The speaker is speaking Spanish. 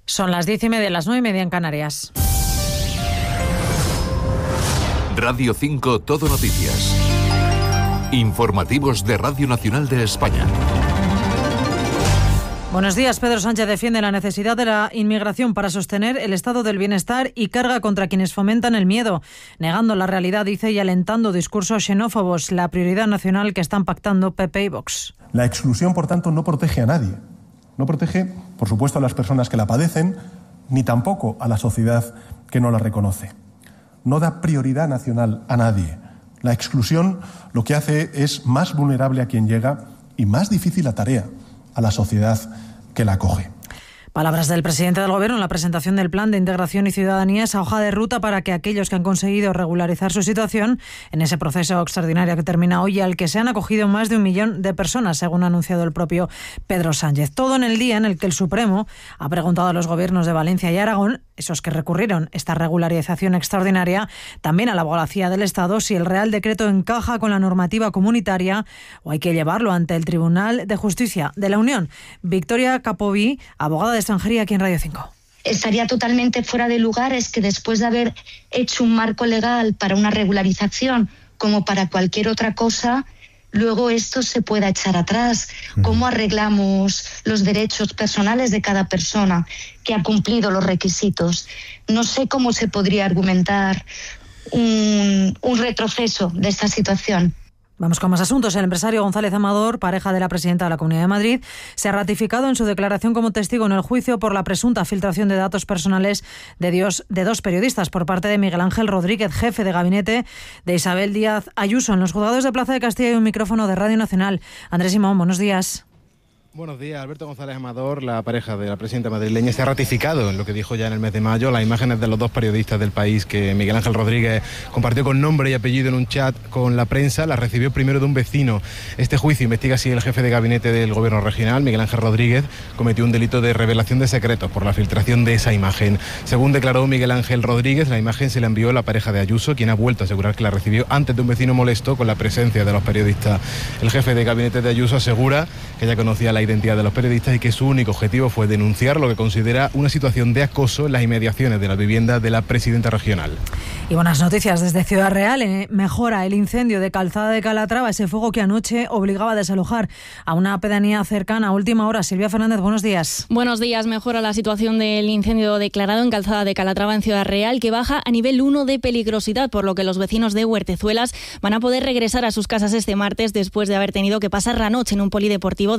Son las 10:30, las 9:30 en Canarias. Radio 5 Todo Noticias. Informativos de Radio Nacional de España. Buenos días. Pedro Sánchez defiende la necesidad de la inmigración para sostener el estado del bienestar y carga contra quienes fomentan el miedo, negando la realidad, dice, y alentando discursos xenófobos, la prioridad nacional que están pactando PP y Vox. La exclusión, por tanto, no protege a nadie. No protege, por supuesto, a las personas que la padecen, ni tampoco a la sociedad que no la reconoce. No da prioridad nacional a nadie. La exclusión lo que hace es más vulnerable a quien llega y más difícil la tarea a la sociedad que la acoge. Palabras del presidente del Gobierno en la presentación del Plan de Integración y Ciudadanía, esa hoja de ruta para que aquellos que han conseguido regularizar su situación en ese proceso extraordinario que termina hoy, al que se han acogido más de 1 millón de personas, según ha anunciado el propio Pedro Sánchez. Todo en el día en el que el Supremo ha preguntado a los gobiernos de Valencia y Aragón, esos que recurrieron esta regularización extraordinaria, también a la abogacía del Estado, si el Real Decreto encaja con la normativa comunitaria o hay que llevarlo ante el Tribunal de Justicia de la Unión. Victoria Capoví, abogada de extranjería aquí en Radio 5. Estaría totalmente fuera de lugar es que después de haber hecho un marco legal para una regularización como para cualquier otra cosa, luego esto se pueda echar atrás. ¿Cómo arreglamos los derechos personales de cada persona que ha cumplido los requisitos? No sé cómo se podría argumentar un retroceso de esta situación. Vamos con más asuntos. El empresario González Amador, pareja de la presidenta de la Comunidad de Madrid, se ha ratificado en su declaración como testigo en el juicio por la presunta filtración de datos personales de dos periodistas por parte de Miguel Ángel Rodríguez, jefe de gabinete de Isabel Díaz Ayuso. En los juzgados de Plaza de Castilla hay un micrófono de Radio Nacional. Andrés Simón, buenos días. Buenos días. Alberto González Amador, la pareja de la presidenta madrileña, se ha ratificado en lo que dijo ya en el mes de mayo. Las imágenes de los dos periodistas del País que Miguel Ángel Rodríguez compartió con nombre y apellido en un chat con la prensa, las recibió primero de un vecino. Este juicio investiga si el jefe de gabinete del gobierno regional, Miguel Ángel Rodríguez, cometió un delito de revelación de secretos por la filtración de esa imagen. Según declaró Miguel Ángel Rodríguez, la imagen se la envió la pareja de Ayuso, quien ha vuelto a asegurar que la recibió antes de un vecino molesto con la presencia de los periodistas. El jefe de gabinete de Ayuso asegura que ya conocía la identidad de los periodistas y que su único objetivo fue denunciar lo que considera una situación de acoso en las inmediaciones de la vivienda de la presidenta regional. Y buenas noticias desde Ciudad Real. Mejora el incendio de Calzada de Calatrava, ese fuego que anoche obligaba a desalojar a una pedanía cercana a última hora. Silvia Fernández, buenos días. Buenos días. Mejora la situación del incendio declarado en Calzada de Calatrava, en Ciudad Real, que baja a nivel 1 de peligrosidad, por lo que los vecinos de Huertezuelas van a poder regresar a sus casas este martes después de haber tenido que pasar la noche en un polideportivo